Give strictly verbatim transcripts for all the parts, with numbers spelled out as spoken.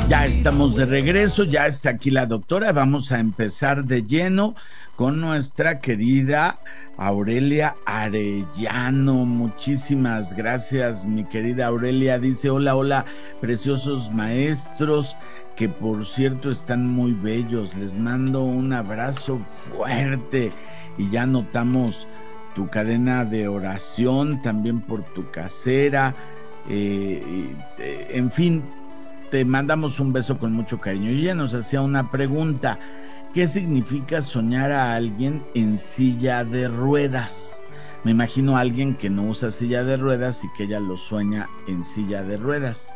Ya estamos de regreso, ya está aquí la doctora. Vamos a empezar de lleno con nuestra querida Aurelia Arellano. Muchísimas gracias, mi querida Aurelia. Dice: hola, hola, preciosos maestros, que por cierto están muy bellos. Les mando un abrazo fuerte y ya notamos tu cadena de oración, también por tu casera. Eh, eh, en fin, te mandamos un beso con mucho cariño. Y ella nos hacía una pregunta: ¿qué significa soñar a alguien en silla de ruedas? Me imagino a alguien que no usa silla de ruedas y que ella lo sueña en silla de ruedas.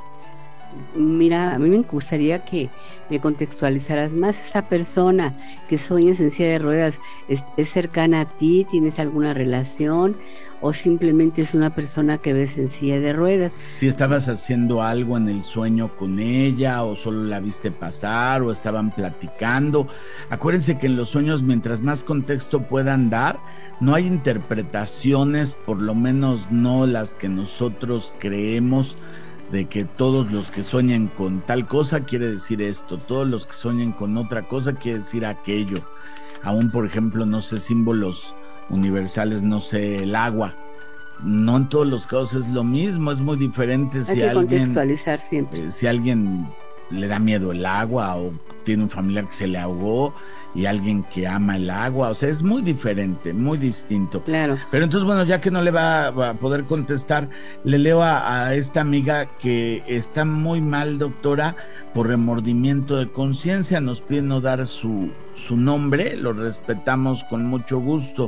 Mira, a mí me gustaría que me contextualizaras más. Esa persona que sueñas en silla de ruedas, ¿es, es cercana a ti? ¿Tienes alguna relación? ¿O simplemente es una persona que ves en silla de ruedas? Si estabas haciendo algo en el sueño con ella, o solo la viste pasar, o estaban platicando. Acuérdense que en los sueños, mientras más contexto puedan dar, no hay interpretaciones, por lo menos no las que nosotros creemos, de que todos los que sueñan con tal cosa quiere decir esto, todos los que sueñan con otra cosa quiere decir aquello. Aún, por ejemplo, no sé, símbolos universales, no sé, el agua. No en todos los casos es lo mismo, es muy diferente. Hay Si que alguien, contextualizar siempre. eh, si alguien le da miedo el agua, o tiene un familiar que se le ahogó, y alguien que ama el agua, o sea, es muy diferente, muy distinto. Claro. Pero entonces, bueno, ya que no le va, va a poder contestar, le leo a, a esta amiga que está muy mal, doctora, por remordimiento de conciencia. Nos pide no dar su, su nombre, lo respetamos con mucho gusto.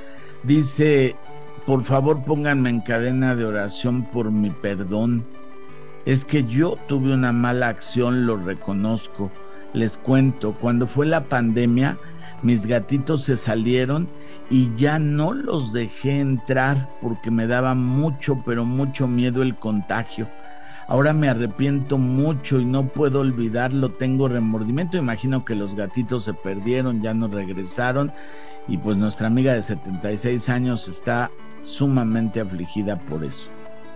Dice: por favor, pónganme en cadena de oración por mi perdón. Es que yo tuve una mala acción, lo reconozco. Les cuento, cuando fue la pandemia, mis gatitos se salieron y ya no los dejé entrar porque me daba mucho, pero mucho miedo el contagio. Ahora me arrepiento mucho y no puedo olvidarlo, tengo remordimiento. Imagino que los gatitos se perdieron, ya no regresaron, y pues nuestra amiga de setenta y seis años está sumamente afligida por eso.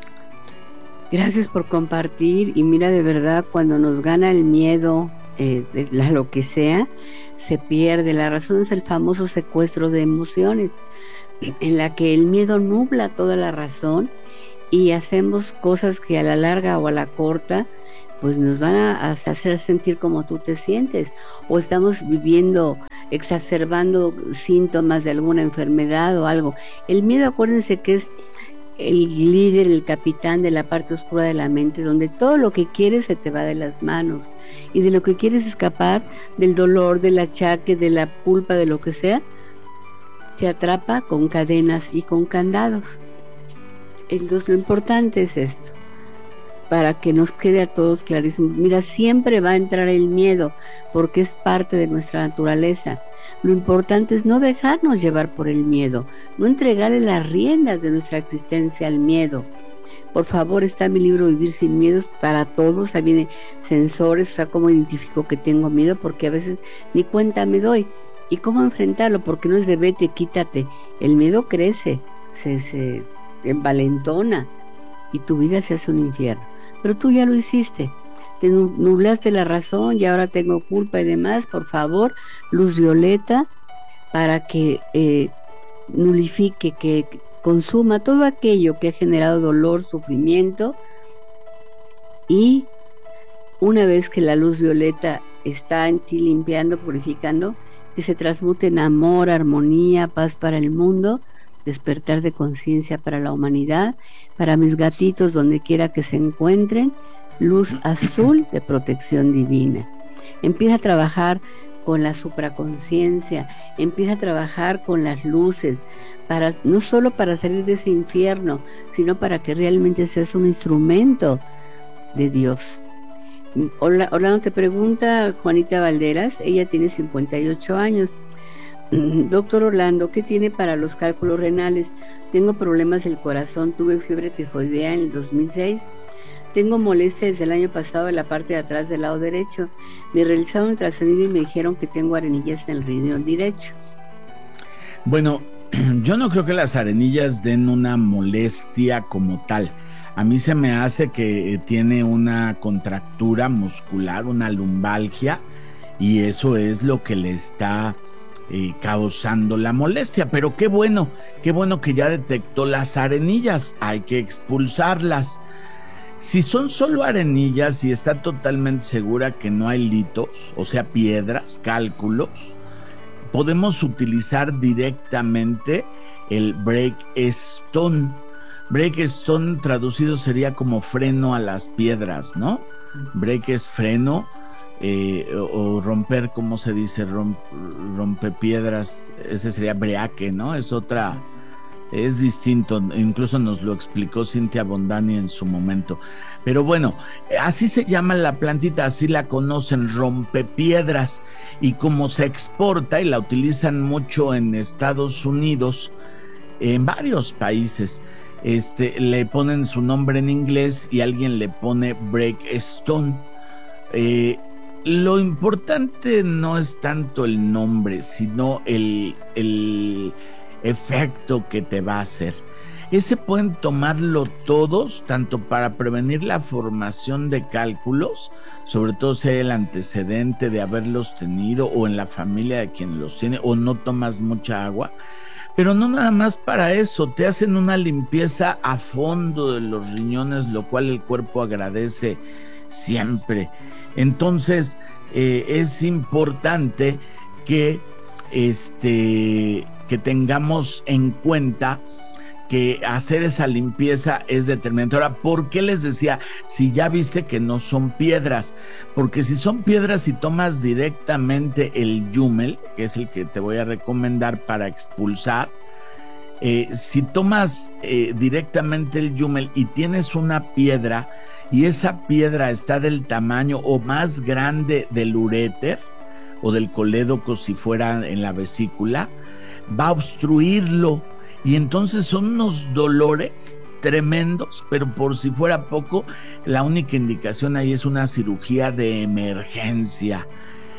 Gracias por compartir. Y mira, de verdad, cuando nos gana el miedo, eh, de la, lo que sea, se pierde. La razón es el famoso secuestro de emociones, en la que el miedo nubla toda la razón y hacemos cosas que a la larga o a la corta pues nos van a, a hacer sentir como tú te sientes, o estamos viviendo, exacerbando síntomas de alguna enfermedad o algo. El miedo, acuérdense que es el líder, el capitán de la parte oscura de la mente, donde todo lo que quieres se te va de las manos, y de lo que quieres escapar, del dolor, del achaque, de la culpa, de lo que sea, te atrapa con cadenas y con candados. Entonces lo importante es esto, para que nos quede a todos clarísimo. Mira, siempre va a entrar el miedo, porque es parte de nuestra naturaleza. Lo importante es no dejarnos llevar por el miedo, no entregarle las riendas de nuestra existencia al miedo. Por favor, está mi libro Vivir sin Miedos para todos. Ahí viene sensores, o sea, cómo identifico que tengo miedo, porque a veces ni cuenta me doy. Y cómo enfrentarlo, porque no es de vete, quítate. El miedo crece, se, se envalentona y tu vida se hace un infierno. Pero tú ya lo hiciste. Te nublaste la razón y ahora tengo culpa y demás. Por favor, luz violeta, para que eh, nulifique, que consuma todo aquello que ha generado dolor, sufrimiento, y una vez que la luz violeta está en ti limpiando, purificando, que se transmute en amor, armonía, paz para el mundo, despertar de conciencia para la humanidad, para mis gatitos donde quiera que se encuentren, luz azul de protección divina. Empieza a trabajar con la supraconciencia, empieza a trabajar con las luces, para, no solo para salir de ese infierno, sino para que realmente seas un instrumento de Dios. Orlando te pregunta, Juanita Valderas, ella tiene cincuenta y ocho años. Doctor Orlando, ¿qué tiene para los cálculos renales? Tengo problemas del corazón, tuve fiebre tifoidea en el dos mil seis. Tengo molestia desde el año pasado en la parte de atrás del lado derecho. Me realizaron un ultrasonido y me dijeron que tengo arenillas en el riñón derecho. Bueno, yo no creo que las arenillas den una molestia como tal. A mí se me hace que tiene una contractura muscular, una lumbalgia, y eso es lo que le está eh, causando la molestia. Pero qué bueno, qué bueno que ya detectó las arenillas, hay que expulsarlas. Si son solo arenillas y está totalmente segura que no hay litos, o sea, piedras, cálculos, podemos utilizar directamente el break stone. Break stone traducido sería como freno a las piedras, ¿no? Break es freno, eh, o, o romper, ¿cómo se dice? Romp, rompe piedras, ese sería breaque, ¿no? Es otra, es distinto, incluso nos lo explicó Cintia Bondani en su momento. Pero bueno, así se llama la plantita, así la conocen, rompepiedras, y como se exporta y la utilizan mucho en Estados Unidos, en varios países, este, le ponen su nombre en inglés y alguien le pone break stone. Eh, lo importante no es tanto el nombre, sino el, el efecto que te va a hacer. Ese pueden tomarlo todos, tanto para prevenir la formación de cálculos, sobre todo si hay el antecedente de haberlos tenido o en la familia de quien los tiene, o no tomas mucha agua. Pero no nada más para eso, te hacen una limpieza a fondo de los riñones, lo cual el cuerpo agradece siempre. Entonces, eh, es importante que, este, que tengamos en cuenta que hacer esa limpieza es determinante. Ahora, ¿por qué les decía? Si ya viste que no son piedras, porque si son piedras y tomas directamente el Yumel, que es el que te voy a recomendar para expulsar, eh, si tomas eh, directamente el Yumel y tienes una piedra y esa piedra está del tamaño o más grande del uréter o del colédoco si fuera en la vesícula, va a obstruirlo. Y entonces son unos dolores tremendos, pero por si fuera poco, la única indicación ahí es una cirugía de emergencia.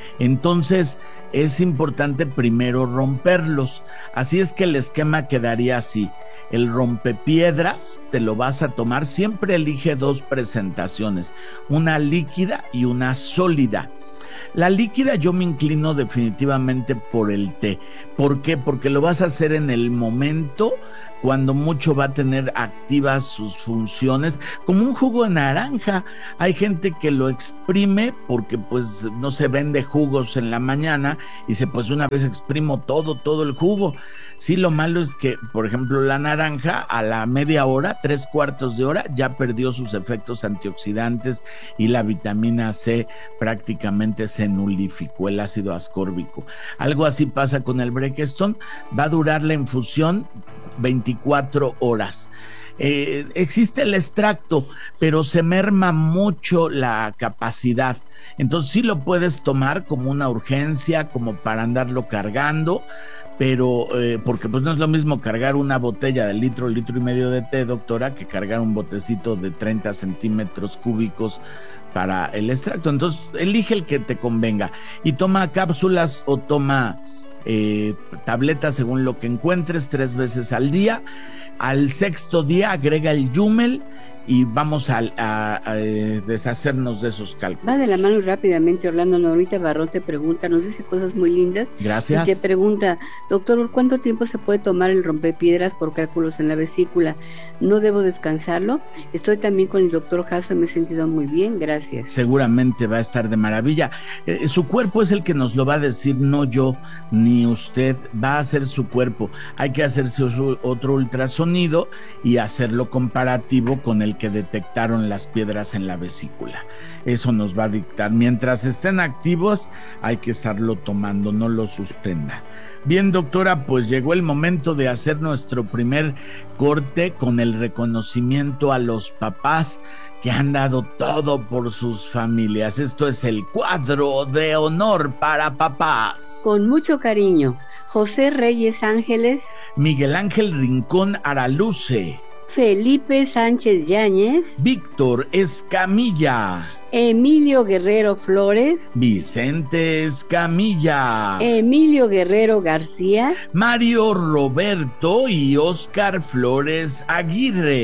Entonces es importante primero romperlos. Así es que el esquema quedaría así. El rompepiedras te lo vas a tomar, siempre elige dos presentaciones, una líquida y una sólida. La líquida yo me inclino definitivamente por el té. ¿Por qué? Porque lo vas a hacer en el momento, cuando mucho va a tener activas sus funciones, como un jugo de naranja. Hay gente que lo exprime porque pues no se vende jugos en la mañana y dice, pues una vez exprimo todo, todo el jugo. Sí, lo malo es que, por ejemplo, la naranja a la media hora, tres cuartos de hora, ya perdió sus efectos antioxidantes y la vitamina C prácticamente se nulificó, el ácido ascórbico. Algo así pasa con el Breakstone, va a durar la infusión veinticuatro horas. Eh, existe el extracto, pero se merma mucho la capacidad. Entonces sí lo puedes tomar como una urgencia, como para andarlo cargando, pero eh, porque pues no es lo mismo cargar una botella de litro, litro y medio de té, doctora, que cargar un botecito de treinta centímetros cúbicos para el extracto. Entonces elige el que te convenga y toma cápsulas o toma eh, tabletas según lo que encuentres, tres veces al día. Al sexto día agrega el Yumel y vamos a, a, a deshacernos de esos cálculos. Va de la mano rápidamente, Orlando. Norita Barrón te pregunta, nos dice cosas muy lindas. Gracias. Y te pregunta, doctor, ¿cuánto tiempo se puede tomar el rompepiedras por cálculos en la vesícula? ¿No debo descansarlo? Estoy también con el doctor Jasso y me he sentido muy bien, gracias. Seguramente va a estar de maravilla. Eh, su cuerpo es el que nos lo va a decir, no yo ni usted, va a ser su cuerpo. Hay que hacerse otro ultrasonido y hacerlo comparativo con el que detectaron las piedras en la vesícula. Eso nos va a dictar. Mientras estén activos, hay que estarlo tomando, no lo suspenda. Bien, doctora, pues llegó el momento de hacer nuestro primer corte con el reconocimiento a los papás que han dado todo por sus familias. Esto es el cuadro de honor para papás. Con mucho cariño, José Reyes Ángeles, Miguel Ángel Rincón Araluce, Felipe Sánchez Yáñez, Víctor Escamilla, Emilio Guerrero Flores, Vicente Escamilla, Emilio Guerrero García, Mario Roberto y Óscar Flores Aguirre,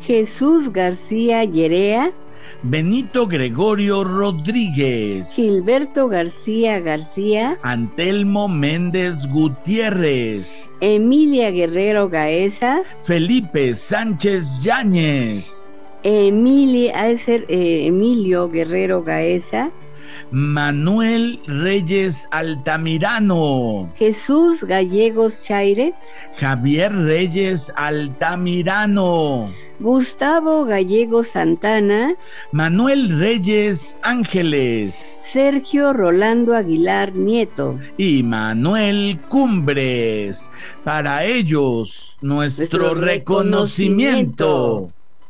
Jesús García Llerea, Benito Gregorio Rodríguez, Gilberto García García, Antelmo Méndez Gutiérrez, Emilia Guerrero Gaesa, Felipe Sánchez Yáñez, Emilia, ha de ser eh, Emilio Guerrero Gaesa, Manuel Reyes Altamirano, Jesús Gallegos Chaires, Javier Reyes Altamirano, Gustavo Gallegos Santana, Manuel Reyes Ángeles, Sergio Rolando Aguilar Nieto y Manuel Cumbres. Para ellos, nuestro, nuestro reconocimiento. reconocimiento.